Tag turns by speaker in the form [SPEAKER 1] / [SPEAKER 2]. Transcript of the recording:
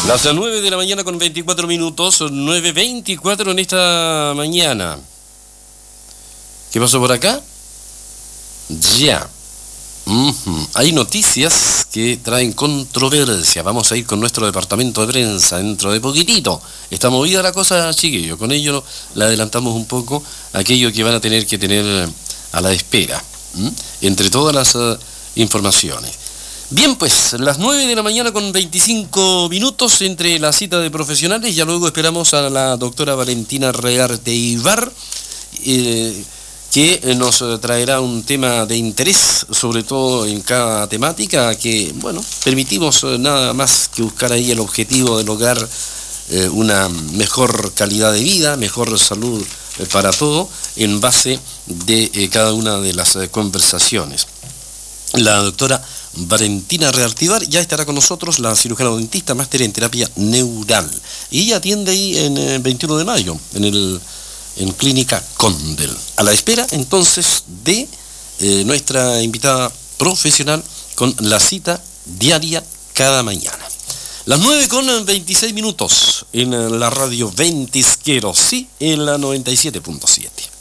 [SPEAKER 1] Las 9 de la mañana con 24 minutos, 9:24 en esta mañana. ¿Qué pasó por acá? Ya. Hay noticias que traen controversia. Vamos a ir con nuestro departamento de prensa dentro de poquitito. Está movida la cosa, chiquillos. Con ello la adelantamos un poco aquello que van a tener que tener a la espera. Entre todas las informaciones. Bien, pues, las 9 de la mañana con 25 minutos entre la cita de profesionales. Ya luego esperamos a la doctora Valentina Rearte Ibar, que nos traerá un tema de interés, sobre todo en cada temática, que, bueno, permitimos nada más que buscar ahí el objetivo de lograr una mejor calidad de vida, mejor salud para todo, en base de cada una de las conversaciones. La doctora Valentina Rearte Ibar ya estará con nosotros, la cirujana dentista, máster en terapia neural. Y ella atiende ahí en 21 de mayo, en Clínica Condel. A la espera, entonces, de nuestra invitada profesional con la cita diaria cada mañana. Las 9 con 26 minutos en la radio Ventisquero, sí, en la 97.7.